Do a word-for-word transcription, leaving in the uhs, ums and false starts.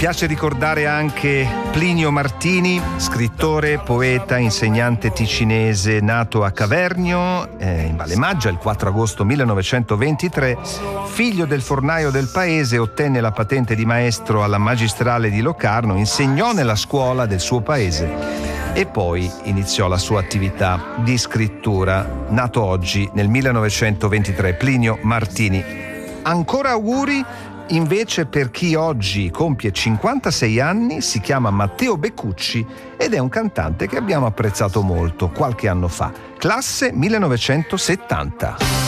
piace ricordare anche Plinio Martini, scrittore, poeta, insegnante ticinese nato a Cavernio eh, in Valle Maggia il quattro agosto millenovecentoventitré. Figlio del fornaio del paese, ottenne la patente di maestro alla magistrale di Locarno, insegnò nella scuola del suo paese e poi iniziò la sua attività di scrittura. Nato oggi nel millenovecentoventitré, Plinio Martini. Ancora auguri invece per chi oggi compie cinquantasei anni, si chiama Matteo Beccucci ed è un cantante che abbiamo apprezzato molto qualche anno fa, classe millenovecentosettanta.